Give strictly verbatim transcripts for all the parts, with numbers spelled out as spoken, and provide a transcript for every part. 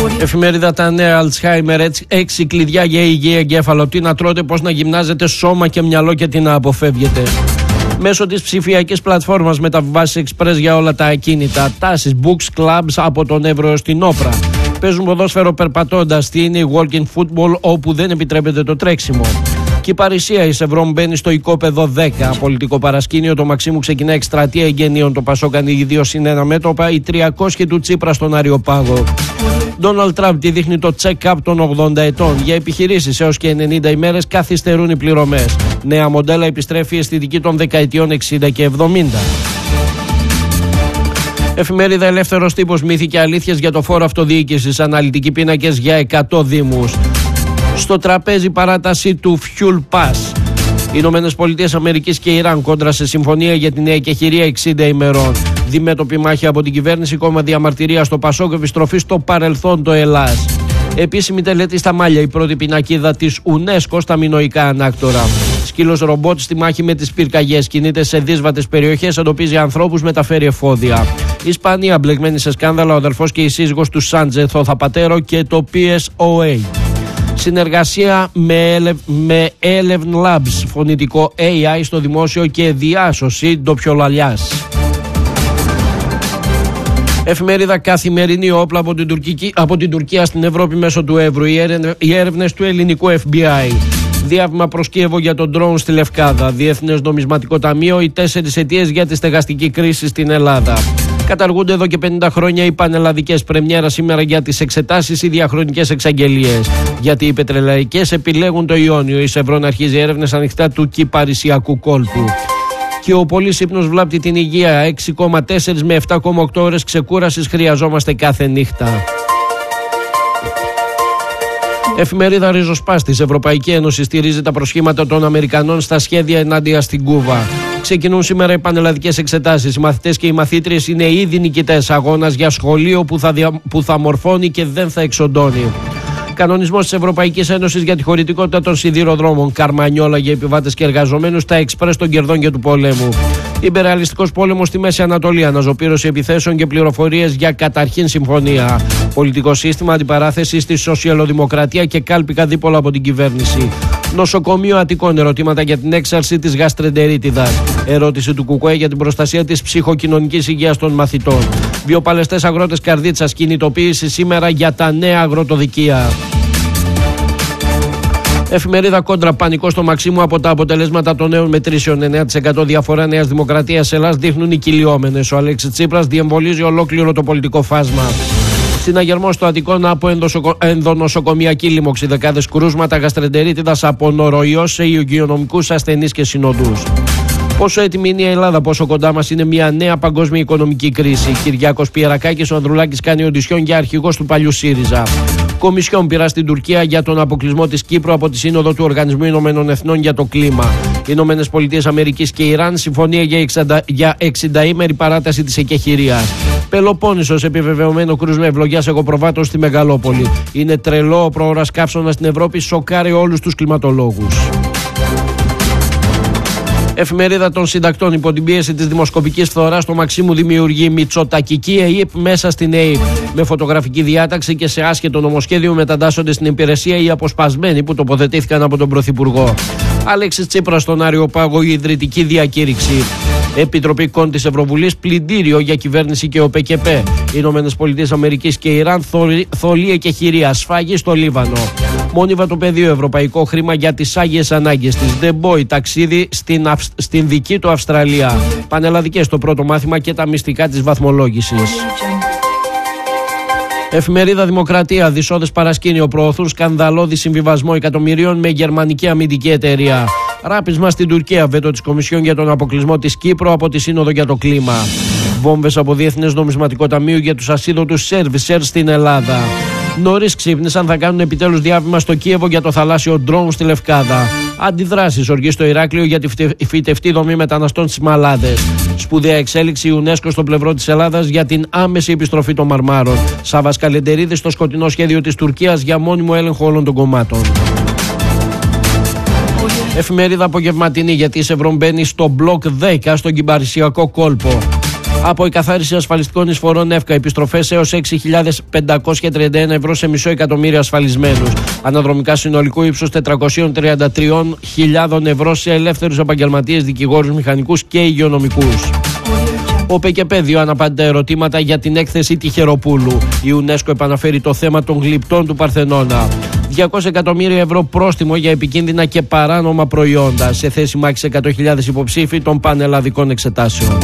Εφημερίδα Τα Νέα, Αλτσχάιμερ, έξι κλειδιά για υγεία εγκέφαλο. Τι να τρώτε, πώς να γυμνάζετε σώμα και μυαλό και τι να αποφεύγετε. Μέσω της ψηφιακής πλατφόρμας μεταβάσεις εξπρές για όλα τα ακίνητα. Τάσεις, books, clubs από τον Εύρο έως την Όπρα. Παίζουν ποδόσφαιρο περπατώντας. Τι είναι η walking football όπου δεν επιτρέπεται το τρέξιμο. Και η Παρισία, η Σευρών μπαίνει στο οικόπεδο δέκα. Πολιτικό παρασκήνιο, το Μαξίμου ξεκινά εκστρατεία εγγενείων. Το Πασόκ ανοίγει δύο συν ένα μέτωπα. Οι τριακόσιοι του Τσίπρα στον Αριοπάγο. Ντόναλντ Τραμπ τι δείχνει το check-up των ογδόντα ετών. Για επιχειρήσεις έως και ενενήντα ημέρες καθυστερούν οι πληρωμές. Νέα μοντέλα επιστρέφει η αισθητική των δεκαετιών εξήντα και εβδομήντα. Εφημερίδα Ελεύθερος Τύπος, μύθοι και αλήθειες για το φόρο αυτοδιοίκησης. Αναλυτικοί πίνακες για εκατό δήμους. Στο τραπέζι παράταση του Fuel Pass. Οι Ηνωμένες Πολιτείες Αμερικής και Ιράν κόντρα σε συμφωνία για την εκεχηρία εξήντα ημερών. Διμέτωπη μάχη από την κυβέρνηση, κόμμα διαμαρτυρία στο Πασόκ, επιστροφή στο παρελθόν το Ελλάς. Επίσημη τελετή στα Μάλια, η πρώτη πινακίδα της UNESCO στα μινωικά ανάκτορα. Σκύλος ρομπότ στη μάχη με τις πυρκαγιές. Κινείται σε δύσβατες περιοχές, εντοπίζει ανθρώπους, μεταφέρει εφόδια. Η Ισπανία μπλεγμένη σε σκάνδαλα, ο αδερφός και η σύζυγος του Σάντζεθ, ο Θαπατέρο και το πι ες ο έι. Συνεργασία με, Ele- με Eleven Labs, φωνητικό έι άι στο δημόσιο και διάσωση ντοπιολαλιάς. Εφημερίδα Καθημερινή, όπλα από την, Τουρκική, από την Τουρκία στην Ευρώπη μέσω του Εύρου. Οι έρευνες του ελληνικού εφ μπι άι. Διάβημα προς Κίεβο για τον ντρόουν στη Λευκάδα. Διεθνές Νομισματικό Ταμείο. Οι τέσσερις αιτίες για τη στεγαστική κρίση στην Ελλάδα. Καταργούνται εδώ και πενήντα χρόνια οι πανελλαδικές. Πρεμιέρα σήμερα για τις εξετάσεις, οι διαχρονικές εξαγγελίες. Γιατί οι πετρελαϊκές επιλέγουν το Ιόνιο. Η Σευρών αρχίζει έρευνες ανοιχτά του κυπαρισιακού κόλπου. Και ο πολύς ύπνος βλάπτει την υγεία. έξι κόμμα τέσσερα με επτά κόμμα οκτώ ώρες ξεκούρασης χρειαζόμαστε κάθε νύχτα. Εφημερίδα Ριζοσπάστης. Ευρωπαϊκή Ένωση στηρίζει τα προσχήματα των Αμερικανών στα σχέδια ενάντια στην Κούβα. Ξεκινούν σήμερα οι πανελλαδικές εξετάσεις. Οι μαθητές και οι μαθήτριες είναι ήδη νικητές. Αγώνας για σχολείο που θα, δια... που θα μορφώνει και δεν θα εξοντώνει. Κανονισμός της Ευρωπαϊκής Ένωσης για τη χωρητικότητα των σιδηροδρόμων. Καρμανιόλα για επιβάτες και εργαζομένους. Τα εξπρές των κερδών και του πολέμου. Ιμπεριαλιστικός πόλεμος στη Μέση Ανατολή. Αναζωπήρωση επιθέσεων και πληροφορίες για καταρχήν συμφωνία. Πολιτικό σύστημα, αντιπαράθεση στη σοσιαλοδημοκρατία και κάλπικα δίπολα από την κυβέρνηση. Νοσοκομείο Αττικών, ερωτήματα για την έξαρση της γαστρεντερίτιδας. Ερώτηση του Κουκουέ για την προστασία της ψυχοκοινωνικής υγείας των μαθητών. Βιοπαλαιστές αγρότες Καρδίτσας, κινητοποίηση σήμερα για τα νέα αγροτοδικεία. Εφημερίδα Κόντρα, πανικό στο Μαξίμου από τα αποτελέσματα των νέων μετρήσεων. εννέα τοις εκατό διαφορά Νέας Δημοκρατίας Ελλάς δείχνουν οι κυλιόμενες. Ο Αλέξης Τσίπρας διεμβολίζει ολόκληρο το πολιτικό φάσμα. Συναγερμό στο Αττικό από ενδονοσοκομιακή λίμωξη. Δεκάδες κρούσματα γαστρεντερίτιδας από νοροϊό σε υγειονομικούς ασθενείς και συνοδούς. Πόσο έτοιμη είναι η Ελλάδα, πόσο κοντά μας είναι μια νέα παγκόσμια οικονομική κρίση. Κυριάκος Πιερακάκης, ο Ανδρουλάκης κάνει οντισιόν για αρχηγός του παλιού ΣΥΡΙΖΑ. Κομισιόν πειρά στην Τουρκία για τον αποκλεισμό της Κύπρου από τη Σύνοδο του Οργανισμού Ηνωμένων Εθνών για το κλίμα. Οι Ηνωμένες Πολιτείες Αμερικής και Ιράν συμφωνία για εξηνταήμερη παράταση της εκεχηρίας. Πελοπόννησος, επιβεβαιωμένο κρούσμα ευλογιάς εγωπροβάτων στη Μεγαλόπολη. Είναι τρελό ο προώρας καύσωνα στην Ευρώπη, σοκάρει όλους τους κλιματολόγους. Εφημερίδα των Συντακτών, υπό την πίεση της δημοσκοπικής φθοράς, το Μαξίμου δημιουργεί μητσοτακική ΕΥΠ μέσα στην ΕΥΠ. Με φωτογραφική διάταξη και σε άσχετο νομοσχέδιο μεταντάσσονται στην υπηρεσία οι αποσπασμένοι που τοποθετήθηκαν από τον Πρωθυπουργό. Αλέξης Τσίπρας στον Αριοπάγο, η ιδρυτική διακήρυξη. Επιτροπή Κον της Ευρωβουλής, πλυντήριο για κυβέρνηση και ΟΠΕΚΕΠΕ. Οι Ηνωμένες Πολιτείες Αμερικής και Ιράν, θολή εκεχηρία, σφάγη στο Λίβανο. Μόνιβα το πεδίο, ευρωπαϊκό χρήμα για τις άγιες ανάγκες της. The Boy, ταξίδι στην, Αυ... στην δική του Αυστραλία. Πανελλαδικές το πρώτο μάθημα και τα μυστικά της βαθμολόγησης. Εφημερίδα Δημοκρατία, δυσόδες παρασκήνιο, προωθούν σκανδαλώδη συμβιβασμό εκατομμυρίων με γερμανική αμυντική εταιρεία. Ράπισμα στην Τουρκία, βέτο της Κομισιόν για τον αποκλεισμό της Κύπρου από τη Σύνοδο για το κλίμα. Βόμβες από Διεθνές Νομισματικό Ταμείο για τους ασίδωτους σερβισέρ στην Ελλάδα. Νωρίς ξύπνησαν, θα κάνουν επιτέλους διάβημα στο Κίεβο για το θαλάσσιο ντρόουν στη Λευκάδα. Αντιδράσεις, οργή στο Ηράκλειο για τη φυτευτή δομή μεταναστών στις Μαλάδες. Σπουδαία εξέλιξη η UNESCO στο πλευρό της Ελλάδας για την άμεση επιστροφή των Μαρμάρων. Σάββας Καλεντερίδης στο σκοτεινό σχέδιο της Τουρκίας για μόνιμο έλεγχο όλων των κομμάτων. Εφημερίδα Απογευματινή, γιατί η Σευρών μπαίνει στο μπλοκ δέκα στον κυπαρισιακό κόλπο. Από η καθάριση ασφαλιστικών εισφορών ΕΦΚΑ, επιστροφές έως έξι χιλιάδες πεντακόσια τριάντα ένα ευρώ σε μισό εκατομμύριο ασφαλισμένους. Αναδρομικά συνολικού ύψους τετρακόσιες τριάντα τρεις χιλιάδες ευρώ σε ελεύθερους επαγγελματίες, δικηγόρους, μηχανικούς και υγειονομικούς. Ο ΠΚΠ δύο αναπάντητα ερωτήματα για την έκθεση Τυχεροπούλου. Η UNESCO επαναφέρει το θέμα των γλυπτών του Παρθενώνα. διακόσια εκατομμύρια ευρώ πρόστιμο για επικίνδυνα και παράνομα προϊόντα. Σε θέση μάχης εκατό χιλιάδες υποψήφοι των πανελλαδικών εξετάσεων.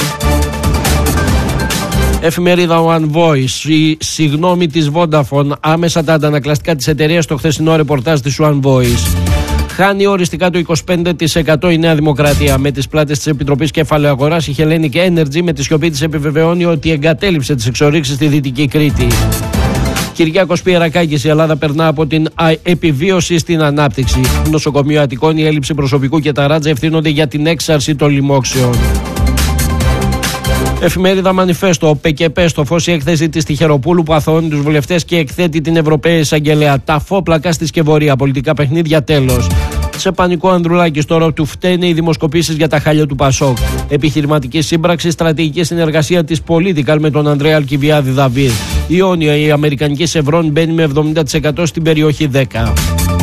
Εφημερίδα One Voice. Η συγγνώμη της Vodafone. Άμεσα τα αντανακλαστικά της εταιρείας στο χθεσινό ρεπορτάζ της One Voice. Χάνει οριστικά το είκοσι πέντε τοις εκατό η Νέα Δημοκρατία. Με τις πλάτες της Επιτροπής Κεφαλαίου Αγοράς, η Hellenic Energy με τη σιωπή της επιβεβαιώνει ότι εγκατέλειψε τις εξορίξεις στη Δυτική Κρήτη. Κυριάκος Πιερακάκης, η Ελλάδα περνά από την επιβίωση στην ανάπτυξη. Νοσοκομείο Αττικών, η έλλειψη προσωπικού και τα ράτζα ευθύνονται για την έξαρση των λοιμόξεων. Εφημερίδα Μανιφέστο. Ο ΠΚΠ στο φως η έκθεση της Τυχεροπούλου που αθωώνει τους βουλευτές και εκθέτει την Ευρωπαία Εισαγγελέα. Τα φόπλακα στη σκευωρία. Πολιτικά παιχνίδια τέλος. Σε πανικό Ανδρουλάκης τώρα του φταίνε οι δημοσκοπήσεις για τα χάλια του Πασόκ. Επιχειρηματική σύμπραξη, στρατηγική συνεργασία της Political με τον Ανδρέα Αλκιβιάδη Δαβίδ. Ιόνια, η αμερικανική Σευρών μπαίνει με εβδομήντα τοις εκατό στην περιοχή δέκα.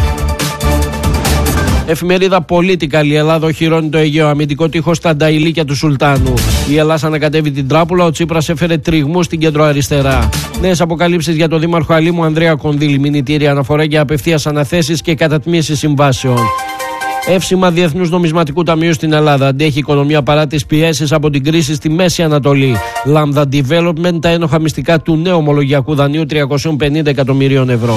Εφημερίδα Political. Η Ελλάδα οχυρώνει το Αιγαίο. Αμυντικό τείχος στα νταϊλίκια του Σουλτάνου. Η Ελλάδα ανακατεύει την τράπουλα. Ο Τσίπρας έφερε τριγμού στην κεντροαριστερά. Νέες αποκαλύψεις για τον δήμαρχο Αλήμου Ανδρέα Κονδύλη. Μηνυτήρια αναφορά για απευθείας αναθέσεις και κατατμήσεις συμβάσεων. Εύσημα Διεθνούς Νομισματικού Ταμείου στην Ελλάδα. Αντέχει η οικονομία παρά τις πιέσεις από την κρίση στη Μέση Ανατολή. Lambda Development, τα ένοχα μυστικά του νέου ομολογιακού δανείου τριακόσια πενήντα εκατομμυρίων ευρώ.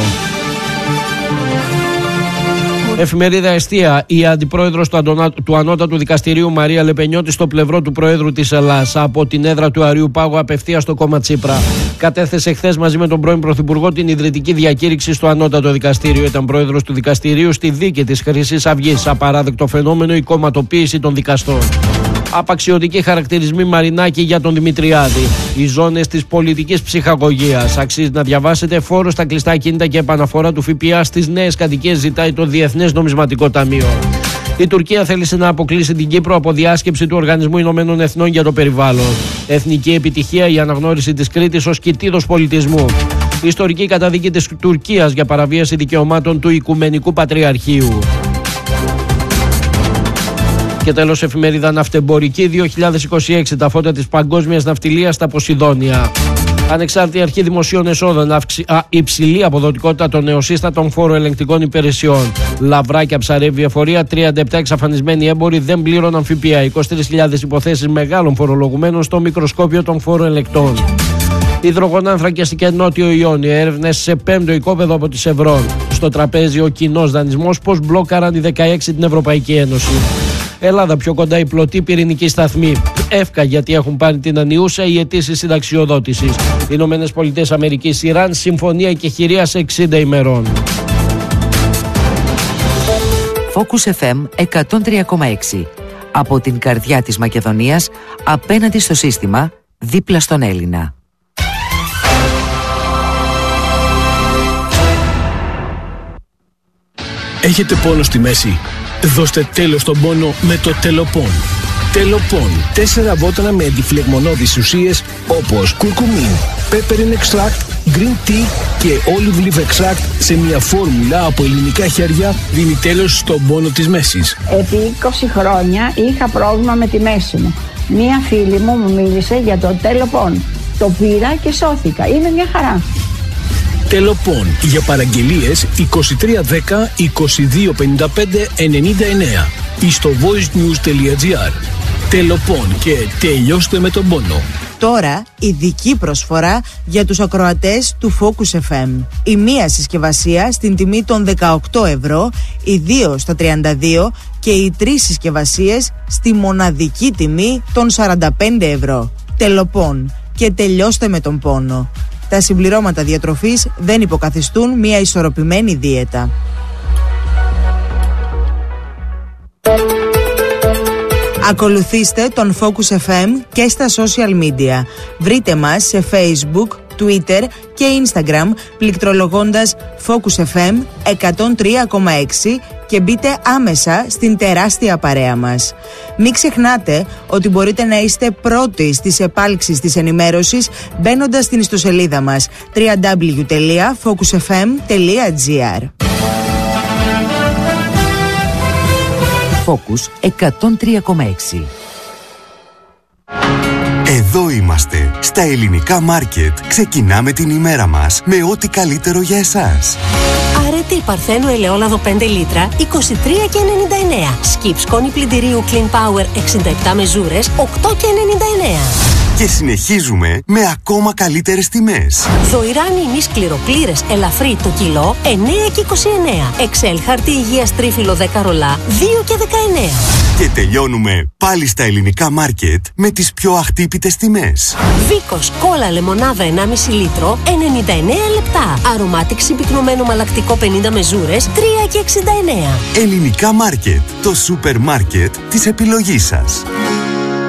Εφημερίδα Εστία. Η αντιπρόεδρος του, Αντωνα... του Ανώτατου Δικαστηρίου Μαρία Λεπενιώτη στο πλευρό του Προέδρου της Ελλάδας. Από την έδρα του Αριού Πάγου απευθείας στο κόμμα Τσίπρα. Κατέθεσε χθες μαζί με τον πρώην Πρωθυπουργό την ιδρυτική διακήρυξη στο Ανώτατο Δικαστήριο. Ήταν πρόεδρος του Δικαστηρίου στη δίκη της Χρυσής Αυγής. Απαράδεκτο φαινόμενο η κομματοποίηση των δικαστών. Απαξιωτικοί χαρακτηρισμοί Μαρινάκη για τον Δημητριάδη. Οι ζώνες της πολιτικής ψυχαγωγίας. Αξίζει να διαβάσετε. Φόρο στα κλειστά κίνητα και επαναφορά του ΦΠΑ στις νέες κατοικίες ζητάει το Διεθνές Νομισματικό Ταμείο. Η Τουρκία θέλησε να αποκλείσει την Κύπρο από διάσκεψη του Οργανισμού Ηνωμένων Εθνών για το περιβάλλον. Εθνική επιτυχία η αναγνώριση της Κρήτης ως κοιτίδος πολιτισμού. Η ιστορική καταδίκη της Τουρκίας για παραβίαση δικαιωμάτων του Οικουμενικού Πατριαρχείου. Και τέλος, εφημερίδα Ναυτεμπορική δύο χιλιάδες είκοσι έξι. Τα φώτα της παγκόσμιας ναυτιλίας στα Ποσειδόνια. Ανεξάρτητη Αρχή Δημοσίων Εσόδων. Αυξη... Α, υψηλή αποδοτικότητα των νεοσύστατων φοροελεγκτικών υπηρεσιών. Λαβράκια ψαρεύει εφορία. τριάντα επτά εξαφανισμένοι έμποροι δεν πλήρωναν ΦΠΑ. είκοσι τρεις χιλιάδες υποθέσεις μεγάλων φορολογουμένων στο μικροσκόπιο των φοροελεκτών. Υδρογονάνθρακες και Νότιο Ιόνιο. Έρευνες σε πέμπτο οικόπεδο από τη Σευρών. Στο τραπέζι ο κοινός δανεισμός. Πώς μπλόκαραν οι δεκαέξι την Ευρωπαϊκή Ένωση. Ελλάδα πιο κοντά η πλωτή πυρηνική σταθμή. ΕΦΚΑ γιατί έχουν πάρει την ανιούσα οι αιτήσεις συνταξιοδότησης. Ηνωμένες Πολιτείες Αμερικής, Ιράν, συμφωνία και χειρίας εξήντα ημερών. Focus εφ εμ εκατόν τρία κόμμα έξι. Από την καρδιά της Μακεδονίας, απέναντι στο σύστημα, δίπλα στον Έλληνα. Έχετε πόνο στη μέση? Δώστε τέλος στον πόνο με το Τελοπών. Τελοπών. Τέσσερα βότανα με αντιφλεγμονώδεις ουσίες όπως κουρκουμίν, pepperine extract, green tea και olive leaf extract σε μια φόρμουλα από ελληνικά χέρια δίνει τέλος στον πόνο της μέσης. Επί είκοσι χρόνια είχα πρόβλημα με τη μέση μου. Μία φίλη μου μου μίλησε για το Τελοπών. Το πήρα και σώθηκα. Είναι μια χαρά. Τελοπών. Για παραγγελίες είκοσι τρία δέκα είκοσι δύο πενήντα πέντε ενενήντα εννέα ή στο voicenews.gr. Τελοπών και τελειώστε με τον πόνο. Τώρα ειδική προσφορά για τους ακροατές του Focus εφ εμ. Η μία συσκευασία στην τιμή των δεκαοκτώ ευρώ, οι δύο στα τριάντα δύο και οι τρεις συσκευασίες στη μοναδική τιμή των σαράντα πέντε ευρώ. Τελοπών και τελειώστε με τον πόνο. Τα συμπληρώματα διατροφής δεν υποκαθιστούν μια ισορροπημένη δίαιτα. Ακολουθήστε τον Focus εφ εμ και στα social media. Βρείτε μας σε Facebook, Twitter και Instagram πληκτρολογώντας Focus εφ εμ εκατόν τρία κόμμα έξι και μπείτε άμεσα στην τεράστια παρέα μας. Μην ξεχνάτε ότι μπορείτε να είστε πρώτοι στις επάλξεις της ενημέρωσης μπαίνοντας στην ιστοσελίδα μας double-u double-u double-u τελεία focus f m τελεία g r. Focus εκατόν τρία κόμμα έξι. Εδώ είμαστε, στα ελληνικά μάρκετ. Ξεκινάμε την ημέρα μας με ό,τι καλύτερο για εσάς. Αρετή Παρθένου ελαιόλαδο πέντε λίτρα, είκοσι τρία και ενενήντα εννέα. Σκιπ σκόνη πλυντηρίου Clean Power εξήντα επτά μεζούρες, οκτώ και ενενήντα εννέα. Και συνεχίζουμε με ακόμα καλύτερες τιμές. Δοϊράνι ημί σκληροπλήρες ελαφρύ το κιλό, εννέα και είκοσι εννέα. Εξέλ χαρτί υγείας τρίφυλλο δέκα ρολά, δύο και δεκαεννέα. Και τελειώνουμε πάλι στα ελληνικά μάρκετ με τις πιο αχτύπητες τιμές. Βίκος κόλλα λεμονάδα ενάμιση λίτρο, ενενήντα εννέα λεπτά. Αρωμάτικ συμπυκνωμένο μαλακτικό πενήντα μεζούρες, τρία και εξήντα εννέα. Ελληνικά μάρκετ, το σούπερ μάρκετ της επιλογής σας.